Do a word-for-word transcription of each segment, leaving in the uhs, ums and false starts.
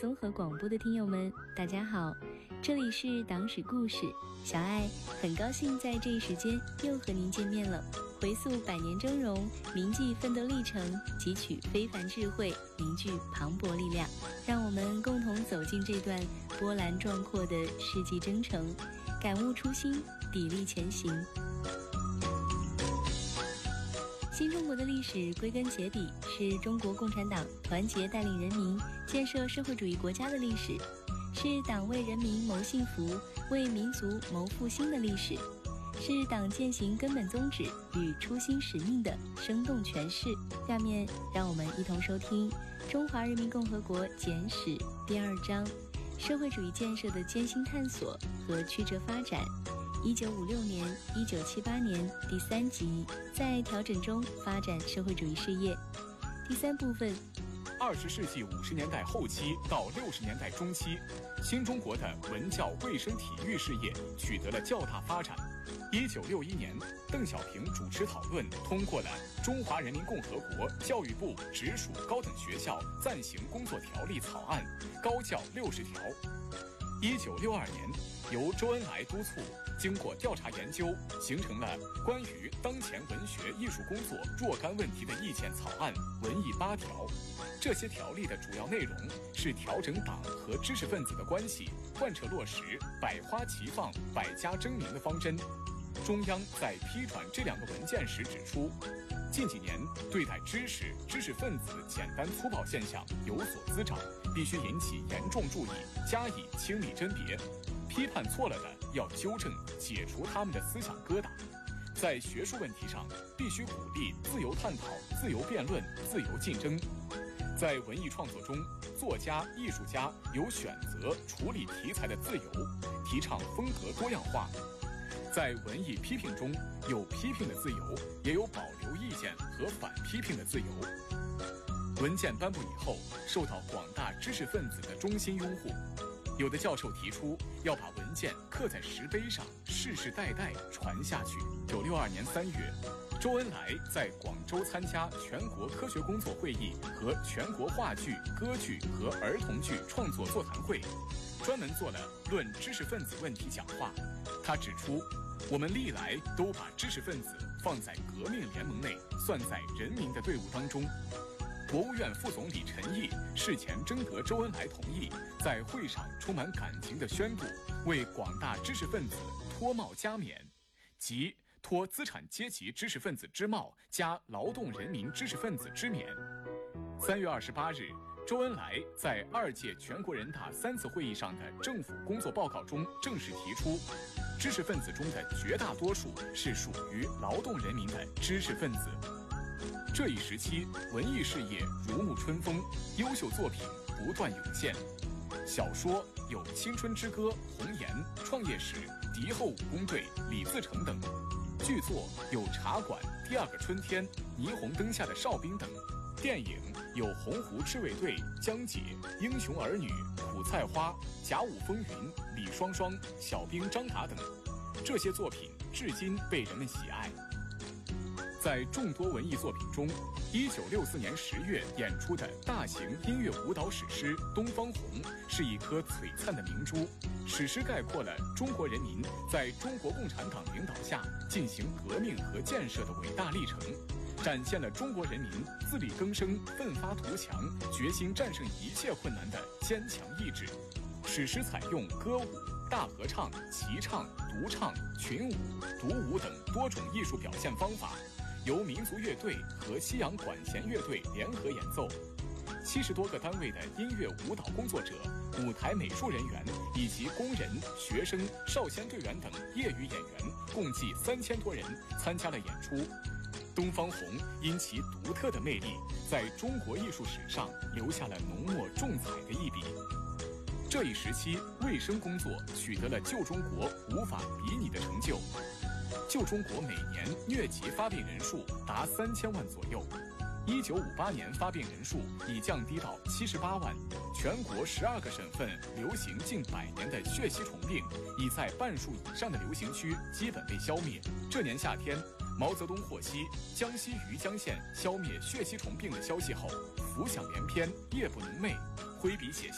综合广播的听友们，大家好，这里是党史故事，小爱很高兴在这一时间又和您见面了。回溯百年峥嵘，铭记奋斗历程，汲取非凡智慧，凝聚磅礴力量，让我们共同走进这段波澜壮阔的世纪征程，感悟初心，砥砺前行。新中国的历史归根结底是中国共产党团结带领人民建设社会主义国家的历史，是党为人民谋幸福、为民族谋复兴的历史，是党践行根本宗旨与初心使命的生动诠释。下面让我们一同收听《中华人民共和国简史》第二章：社会主义建设的艰辛探索和曲折发展。一九五六年、一九七八年第三集，在调整中发展社会主义事业。第三部分， 二十世纪五十年代后期到六十年代中期，新中国的文教、卫生、体育事业取得了较大发展。一九六一年，邓小平主持讨论，通过了《中华人民共和国教育部直属高等学校暂行工作条例》草案，高教六十条。一九六二年，由周恩来督促，经过调查研究，形成了关于当前文学艺术工作若干问题的意见草案《文艺八条》。这些条例的主要内容是调整党和知识分子的关系，贯彻落实百花齐放、百家争鸣的方针。中央在批转这两个文件时指出，近几年对待知识、知识分子简单粗暴现象有所滋长，必须引起严重注意，加以清理甄别。批判错了的要纠正，解除他们的思想疙瘩。在学术问题上，必须鼓励自由探讨、自由辩论、自由竞争。在文艺创作中，作家、艺术家有选择处理题材的自由，提倡风格多样化。在文艺批评中，有批评的自由，也有保留意见和反批评的自由。文件颁布以后，受到广大知识分子的衷心拥护。有的教授提出要把文件刻在石碑上，世世代代传下去。一九六二年三月，周恩来在广州参加全国科学工作会议和全国话剧、歌剧和儿童剧创作座谈会，专门做了论知识分子问题讲话。他指出，我们历来都把知识分子放在革命联盟内，算在人民的队伍当中。国务院副总理陈毅事前征得周恩来同意，在会上充满感情地宣布，为广大知识分子脱帽加冕，即脱资产阶级知识分子之帽，加劳动人民知识分子之冕。三月二十八日，周恩来在二届全国人大三次会议上的政府工作报告中正式提出，知识分子中的绝大多数是属于劳动人民的知识分子。这一时期，文艺事业如沐春风，优秀作品不断涌现。小说有《青春之歌》《红颜》《创业史》《敌后武工队》《李自成》等；剧作有《茶馆》《第二个春天》《霓虹灯下的哨兵》等；电影有《洪湖赤卫队》《江姐》《英雄儿女》《苦菜花》《甲午风云》《李双双》《小兵张达》等。这些作品至今被人们喜爱。在众多文艺作品中，一九六四年十月演出的大型音乐舞蹈史诗《东方红》是一颗璀璨的明珠。史诗概括了中国人民在中国共产党领导下进行革命和建设的伟大历程，展现了中国人民自力更生、奋发图强、决心战胜一切困难的坚强意志。史诗采用歌舞、大合唱、齐唱、独唱、群舞、独舞等多种艺术表现方法，由民族乐队和西洋管弦乐队联合演奏，七十多个单位的音乐舞蹈工作者、舞台美术人员以及工人、学生、少先队员等业余演员共计三千多人参加了演出。东方红因其独特的魅力，在中国艺术史上留下了浓墨重彩的一笔。这一时期，卫生工作取得了旧中国无法比拟的成就。旧中国每年疟疾发病人数达三千万左右，一九五八年发病人数已降低到七十八万。全国十二个省份流行近百年的血吸虫病，已在半数以上的流行区基本被消灭。这年夏天，毛泽东获悉江西余江县消灭血吸虫病的消息后，浮想联翩，夜不能寐，挥笔写下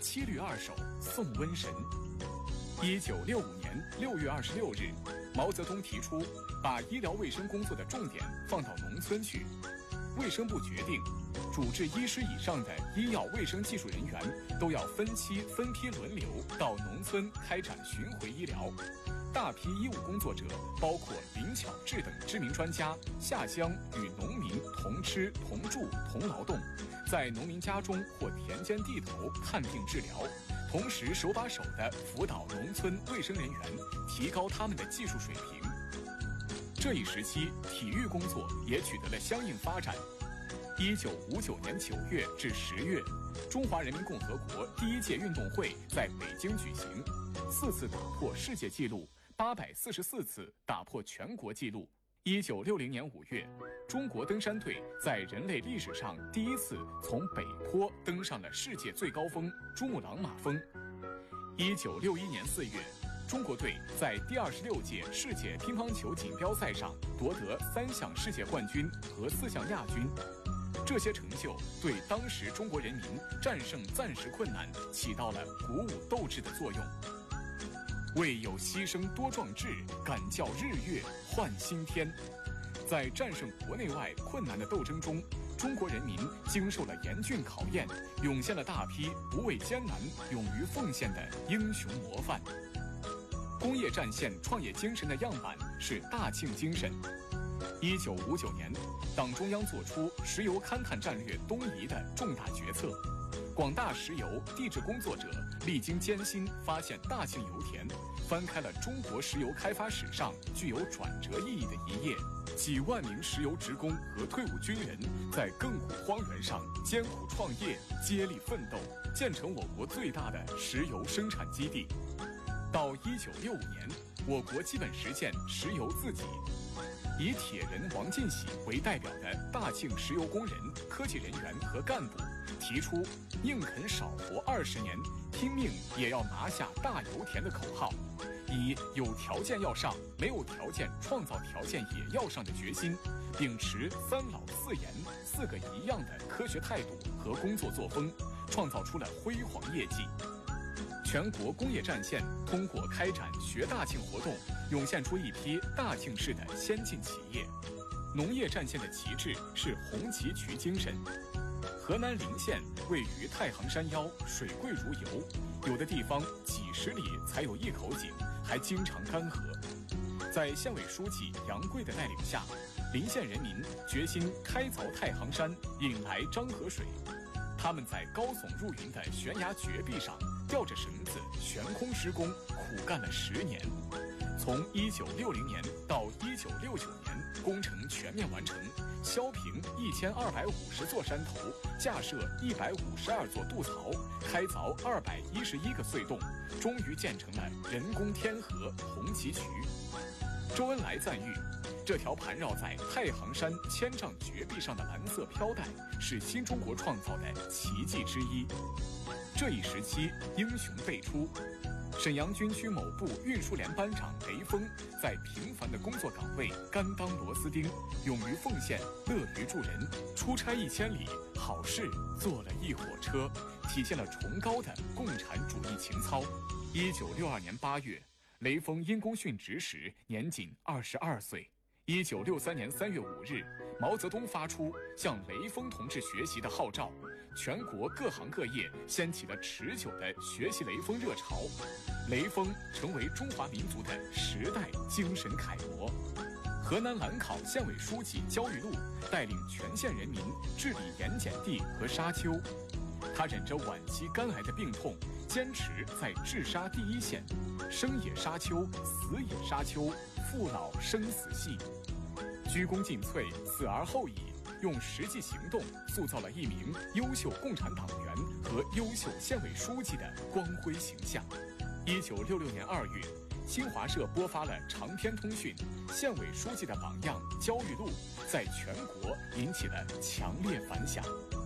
七律二首送瘟神。一九六五年六月二十六日，毛泽东提出把医疗卫生工作的重点放到农村去。卫生部决定，主治医师以上的医药卫生技术人员都要分期分批轮流到农村开展巡回医疗。大批医务工作者，包括林巧稚等知名专家，下乡与农民同吃同住同劳动，在农民家中或田间地头看病治疗，同时手把手地辅导农村卫生人员，提高他们的技术水平。这一时期，体育工作也取得了相应发展。一九五九年九月至十月，中华人民共和国第一届运动会在北京举行，四次打破世界纪录，八百四十四次打破全国纪录。一九六零年五月，中国登山队在人类历史上第一次从北坡登上了世界最高峰珠穆朗玛峰。一九六一年四月，中国队在第二十六届世界乒乓球锦标赛上夺得三项世界冠军和四项亚军。这些成就对当时中国人民战胜暂时困难起到了鼓舞斗志的作用。为有牺牲多壮志，敢教日月换新天。在战胜国内外困难的斗争中，中国人民经受了严峻考验，涌现了大批不畏艰难、勇于奉献的英雄模范。工业战线创业精神的样板是大庆精神。一九五九年，党中央作出石油勘探战略东移的重大决策，广大石油地质工作者历经艰辛发现大庆油田，翻开了中国石油开发史上具有转折意义的一页。几万名石油职工和退伍军人在亘古荒原上艰苦创业，接力奋斗，建成我国最大的石油生产基地。到一九六五年，我国基本实现石油自给。以铁人王进喜为代表的大庆石油工人、科技人员和干部提出“宁肯少活二十年，拼命也要拿下大油田”的口号，以有条件要上，没有条件创造条件也要上的决心，秉持三老四严四个一样的科学态度和工作作风，创造出了辉煌业绩。全国工业战线通过开展学大庆活动，涌现出一批大庆市的先进企业。农业战线的旗帜是红旗渠精神。河南陵县位于太行山腰，水贵如油，有的地方几十里才有一口井，还经常干涸。在县委书记杨贵的带领下，陵县人民决心开凿太行山，引来漳河水。他们在高耸入云的悬崖绝壁上吊着绳子悬空施工，苦干了十年。从一九六零年到一九六九年，工程全面完成，削平一千二百五十座山头，架设一百五十二座渡槽，开凿二百一十一个隧洞，终于建成了人工天河红旗渠。周恩来赞誉，这条盘绕在太行山千丈绝壁上的蓝色飘带是新中国创造的奇迹之一。这一时期，英雄辈出。沈阳军区某部运输连班长雷锋在平凡的工作岗位甘当螺丝钉，勇于奉献，乐于助人，出差一千里，好事做了一火车，体现了崇高的共产主义情操。一九六二年八月，雷锋因公殉职时年仅二十二岁。一九六三年三月五日，毛泽东发出向雷锋同志学习的号召，全国各行各业掀起了持久的学习雷锋热潮，雷锋成为中华民族的时代精神楷模。河南兰考县委书记焦裕禄带领全县人民治理盐碱地和沙丘，他忍着晚期肝癌的病痛，坚持在治沙第一线，生也沙丘，死也沙丘，父老生死系。鞠躬尽瘁，死而后已，用实际行动塑造了一名优秀共产党员和优秀县委书记的光辉形象。一九六六年二月，新华社播发了长篇通讯，县委书记的榜样焦裕禄在全国引起了强烈反响。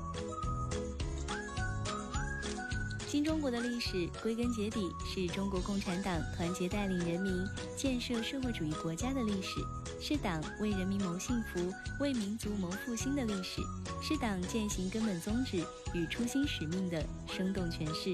新中国的历史归根结底是中国共产党团结带领人民建设社会主义国家的历史，是党为人民谋幸福、为民族谋复兴的历史，是党践行根本宗旨与初心使命的生动诠释。